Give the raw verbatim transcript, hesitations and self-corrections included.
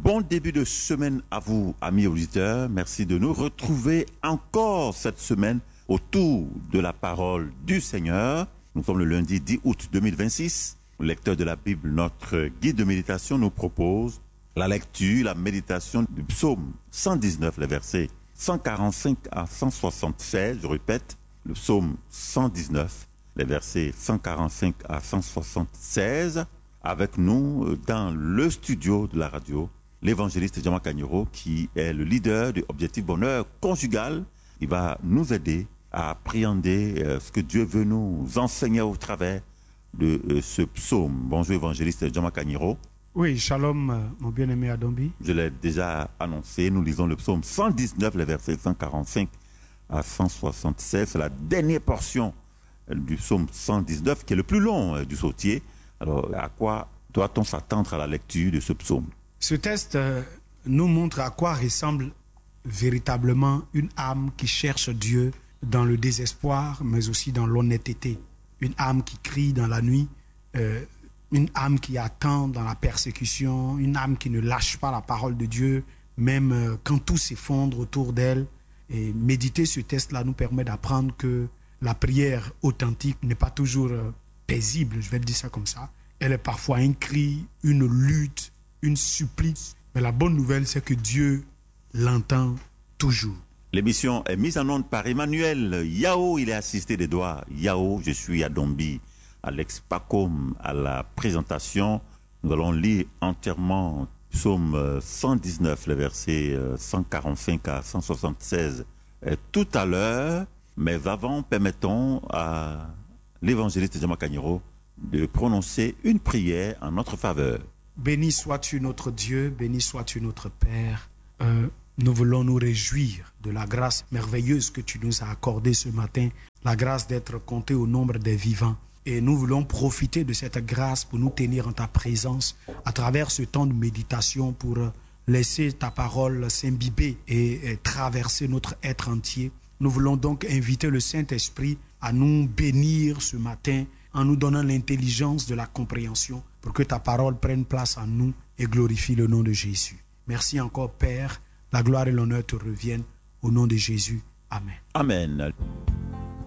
Bon début de semaine à vous, amis auditeurs. Merci de nous retrouver encore cette semaine autour de la parole du Seigneur. Nous sommes le lundi dix août deux mille vingt-six. Le lecteur de la Bible, notre guide de méditation, nous propose la lecture, la méditation du psaume cent dix-neuf, les versets cent quarante-cinq à cent soixante-seize. Je répète, le psaume cent dix-neuf, les versets cent quarante-cinq à cent soixante-seize. Avec nous dans le studio de la radio, l'évangéliste Djama Kanyoro, qui est le leader de Objectif Bonheur Conjugal. Il va nous aider à appréhender euh, ce que Dieu veut nous enseigner au travers de euh, ce psaume. Bonjour évangéliste Djama Kanyoro. Oui, shalom mon bien-aimé Adombi. Je l'ai déjà annoncé, nous lisons le psaume cent dix-neuf, les versets cent quarante-cinq à cent soixante-seize. C'est la dernière portion du psaume cent dix-neuf, qui est le plus long euh, du sautier. Alors, à quoi doit-on s'attendre à la lecture de ce psaume? Ce texte euh, nous montre à quoi ressemble véritablement une âme qui cherche Dieu dans le désespoir, mais aussi dans l'honnêteté. Une âme qui crie dans la nuit, euh, une âme qui attend dans la persécution, une âme qui ne lâche pas la parole de Dieu, même euh, quand tout s'effondre autour d'elle. Et méditer ce texte-là nous permet d'apprendre que la prière authentique n'est pas toujours euh, paisible, je vais le dire ça comme ça. Elle est parfois un cri, une lutte, une supplique. Mais la bonne nouvelle, c'est que Dieu l'entend toujours. L'émission est mise en onde par Emmanuel Yao, il est assisté des doigts. Yao, je suis Adombi, Alex Pacom à la présentation. Nous allons lire entièrement psaume cent dix-neuf, les versets cent quarante-cinq à cent soixante-seize tout à l'heure. Mais avant, permettons à l'évangéliste Djama Kanyoro de prononcer une prière en notre faveur. Béni sois-tu notre Dieu, béni sois-tu notre Père. Euh, nous voulons nous réjouir de la grâce merveilleuse que tu nous as accordée ce matin, la grâce d'être comptés au nombre des vivants. Et nous voulons profiter de cette grâce pour nous tenir en ta présence à travers ce temps de méditation, pour laisser ta parole s'imbiber et, et traverser notre être entier. Nous voulons donc inviter le Saint-Esprit à nous bénir ce matin en nous donnant l'intelligence de la compréhension pour que ta parole prenne place en nous et glorifie le nom de Jésus. Merci encore, Père. La gloire et l'honneur te reviennent au nom de Jésus. Amen. Amen.